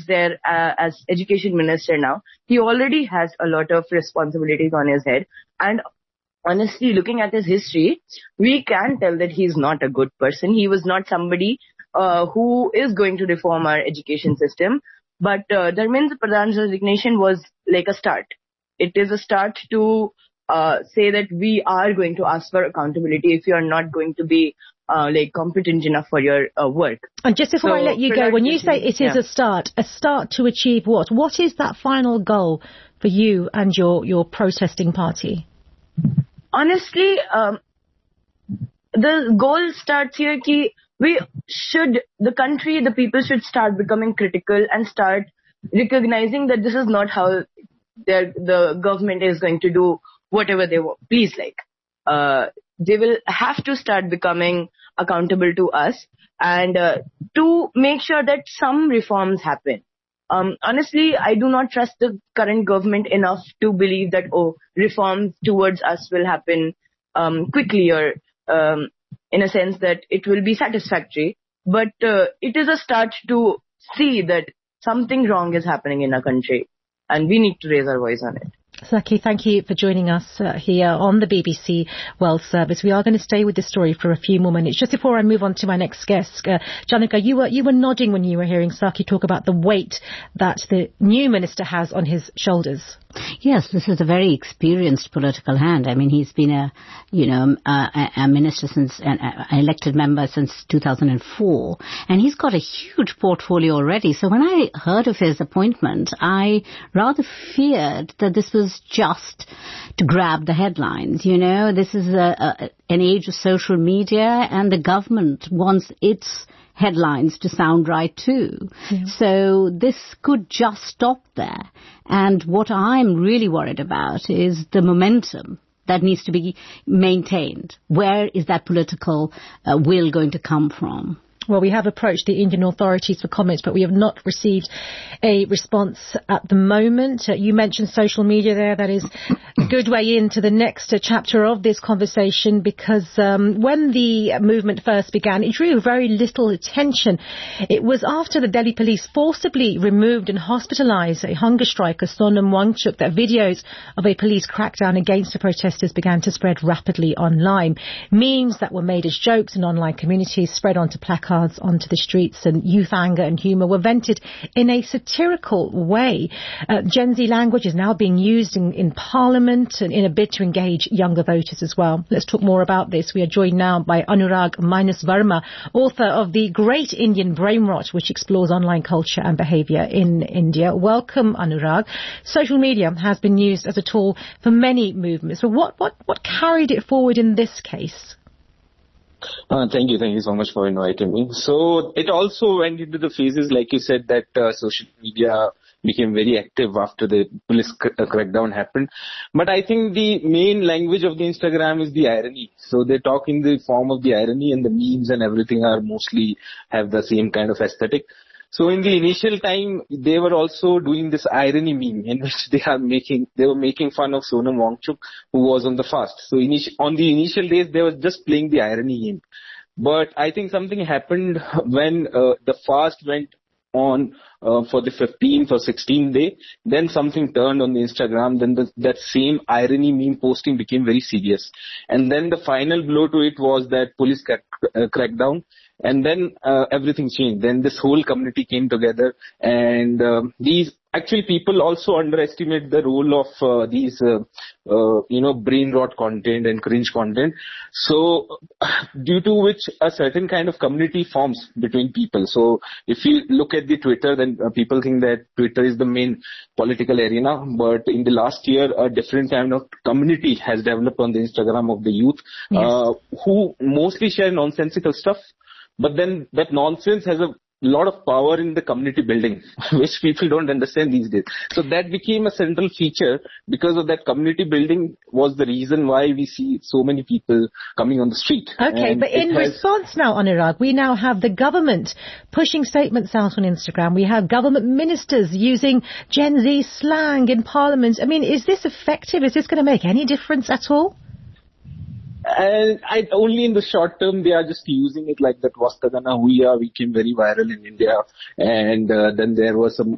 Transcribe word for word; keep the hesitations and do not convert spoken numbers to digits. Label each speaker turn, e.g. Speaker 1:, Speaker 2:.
Speaker 1: there uh, as education minister now, he already has a lot of responsibilities on his head. And honestly, looking at his history, we can tell that he's not a good person. He was not somebody uh, who is going to reform our education system. But uh, Dharmendra Pradhan's resignation was like a start. It is a start to uh, say that we are going to ask for accountability if you are not going to be uh, like competent enough for your uh, work.
Speaker 2: And just before so, I let you go, when you say it is yeah. a start, a start to achieve what? What is that final goal for you and your, your protesting party?
Speaker 1: Honestly, um, the goal starts here ki we should, the country, the people should start becoming critical and start recognizing that this is not how their, the government is going to do whatever they want. Please, like, uh, they will have to start becoming accountable to us and uh, to make sure that some reforms happen. Um, honestly, I do not trust the current government enough to believe that, oh, reforms towards us will happen um, quickly or um, in a sense that it will be satisfactory. But uh, it is a start to see that something wrong is happening in our country and we need to raise our voice on it.
Speaker 2: Saki, thank you for joining us uh, here on the B B C World Service. We are going to stay with this story for a few more minutes. Just before I move on to my next guest, uh, Jannika, you were you were nodding when you were hearing Saki talk about the weight that the new minister has on his shoulders.
Speaker 3: Yes, this is a very experienced political hand. I mean, he's been a, you know, a, a minister since, an elected member since two thousand four, and he's got a huge portfolio already. So when I heard of his appointment, I rather feared that this was just to grab the headlines. You know, this is a, a, an age of social media, and the government wants its headlines to sound right too. Yeah. So this could just stop there. And what I'm really worried about is the momentum that needs to be maintained. Where is that political uh, will going to come from?
Speaker 2: Well, we have approached the Indian authorities for comments, but we have not received a response at the moment. Uh, you mentioned social media there. That is a good way into the next uh, chapter of this conversation, because um, when the movement first began, it drew very little attention. It was after the Delhi police forcibly removed and hospitalized a hunger striker, Sonam Wangchuk, that videos of a police crackdown against the protesters began to spread rapidly online. Memes that were made as jokes in online communities spread onto placards onto the streets, and youth anger and humour were vented in a satirical way. Uh, Gen Z language is now being used in, in Parliament and in a bid to engage younger voters as well. Let's talk more about this. We are joined now by Anurag Mainasvarma, author of The Great Indian Brain Rot, which explores online culture and behaviour in India. Welcome, Anurag. Social media has been used as a tool for many movements. So what, what, what carried it forward in this case?
Speaker 4: Uh, thank you. Thank you so much for inviting me. So it also went into the phases, like you said, that uh, social media became very active after the police cr- uh, crackdown happened. But I think the main language of the Instagram is the irony. So they talk in the form of the irony, and the memes and everything are mostly have the same kind of aesthetic. So in the initial time, they were also doing this irony meme in which they are making, they were making fun of Sonam Wangchuk, who was on the fast. So initi- on the initial days, they were just playing the irony game. But I think something happened when uh, the fast went on uh, for the fifteenth or sixteenth day. Then something turned on the Instagram. Then the, that same irony meme posting became very serious. And then the final blow to it was that police crack, uh, crackdown. And then uh, everything changed. Then this whole community came together, and uh, these actually people also underestimate the role of uh, these, uh, uh, you know, brain rot content and cringe content. So, due to which a certain kind of community forms between people. So, if you look at the Twitter, then uh, people think that Twitter is the main political arena. But in the last year, a different kind of community has developed on the Instagram of the youth, yes. uh, who mostly share nonsensical stuff. But then that nonsense has a lot of power in the community building, which people don't understand these days. So that became a central feature. Because of that community building was the reason why we see so many people coming on the street.
Speaker 2: Okay, and but in has... response now, Anurag, we now have the government pushing statements out on Instagram. We have government ministers using Gen Z slang in Parliament. I mean, is this effective? Is this going to make any difference at all?
Speaker 4: And I, only in the short term, they are just using it like that Vastagana Huya became very viral in India. And uh, then there was some